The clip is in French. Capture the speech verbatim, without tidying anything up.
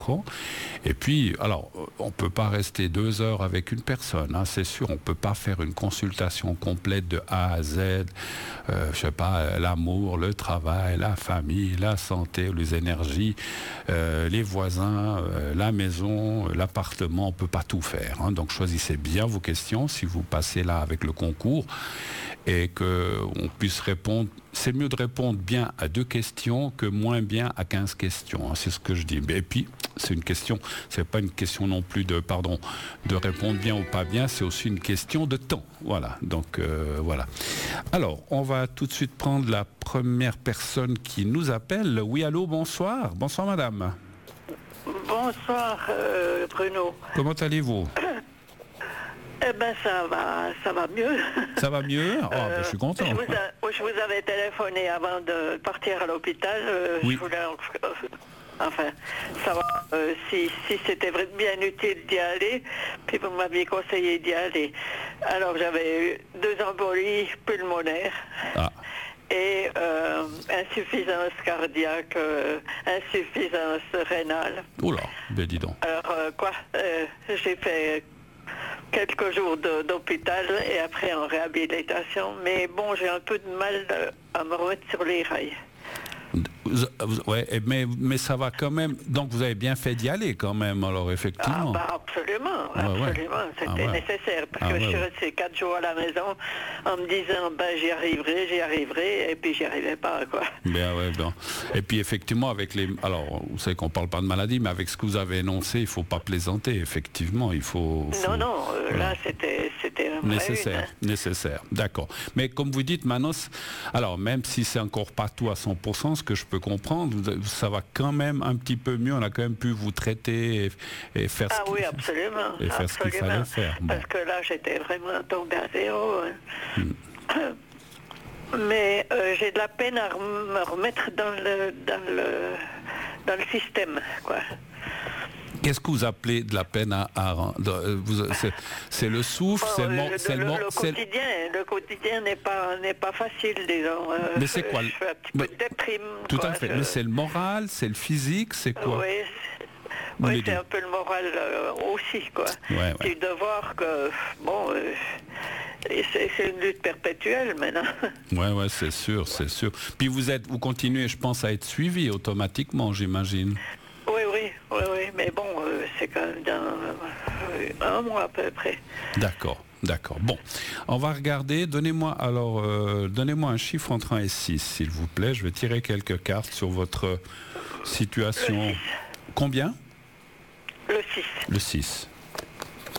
Et puis, alors, on ne peut pas rester deux heures avec une personne, hein, c'est sûr. On ne peut pas faire une consultation complète de A à Z. Euh, je sais pas, l'amour, le travail, la famille, la santé, les énergies, euh, les voisins, euh, la maison, l'appartement. On ne peut pas tout faire. Hein. Donc, choisissez bien vos questions si vous passez là avec le concours et qu'on puisse répondre. C'est mieux de répondre bien à deux questions que moins bien à quinze questions. Hein, c'est ce que je dis. Et puis, c'est une question, c'est pas une question non plus de, pardon, de répondre bien ou pas bien, c'est aussi une question de temps. Voilà. Donc, euh, voilà. Alors, on va tout de suite prendre la première personne qui nous appelle. Oui, allô, bonsoir. Bonsoir, madame. Bonsoir, euh, Bruno. Comment allez-vous ? Eh ben ça va, ça va mieux. Ça va mieux ? Oh, euh, ben, je suis content. Je vous, a, je vous avais téléphoné avant de partir à l'hôpital. Euh, oui. Je voulais, euh, enfin, savoir euh, si, si c'était bien utile d'y aller. Puis vous m'aviez conseillé d'y aller. Alors j'avais eu deux embolies pulmonaires. Ah. Et euh, insuffisance cardiaque, euh, insuffisance rénale. Oula, ben dis donc. Alors euh, quoi, euh, j'ai fait quelques jours de, d'hôpital et après en réhabilitation, mais bon, j'ai un peu de mal à me remettre sur les rails. Ouais, mais, mais ça va quand même. Donc vous avez bien fait d'y aller quand même, alors effectivement. Ah, bah absolument, absolument. Ouais, ouais. C'était ah, ouais. nécessaire parce ah, que ouais, je suis restée quatre jours à la maison en me disant ben j'y arriverai, j'y arriverai, et puis j'y arrivais pas quoi. Bien ouais, bien. Et puis effectivement avec les, alors vous savez qu'on parle pas de maladie, mais avec ce que vous avez énoncé, il faut pas plaisanter. Effectivement, il faut. faut... Non non, euh, voilà. Là c'était c'était nécessaire, une, hein. nécessaire. D'accord. Mais comme vous dites, Manos, alors même si c'est encore pas tout à cent pour cent, ce que je peux comprendre, ça va quand même un petit peu mieux. On a quand même pu vous traiter et, et faire ah ce oui, qu'il, absolument, et faire absolument. ce qu'il fallait faire. Bon. Parce que là, j'étais vraiment tombée à zéro. Hein. Hmm. Mais euh, j'ai de la peine à me remettre dans le, dans le, dans le système, quoi. Qu'est-ce que vous appelez de la peine à, à vous, c'est, c'est le souffle, oh, c'est le, le, c'est le, le, le c'est quotidien. Le quotidien n'est pas n'est pas facile, disons. Euh, mais c'est quoi? Je suis un petit peu déprime. Tout quoi, à fait. je... Mais c'est le moral, c'est le physique, c'est quoi? Oui, c'est, oui, c'est un peu le moral euh, aussi, quoi. Ouais, ouais. Puis de voir que bon, euh, c'est, c'est une lutte perpétuelle maintenant. Ouais, ouais, c'est sûr, c'est sûr. Puis vous êtes, vous continuez, je pense, à être suivi automatiquement, j'imagine. Oui, oui, oui, oui, mais bon, euh, c'est quand même dans euh, un mois à peu près. D'accord, d'accord. Bon, on va regarder. Donnez-moi alors, euh, donnez-moi un chiffre entre un et six, s'il vous plaît. Je vais tirer quelques cartes sur votre situation. Le six. Combien? Le six. Le six.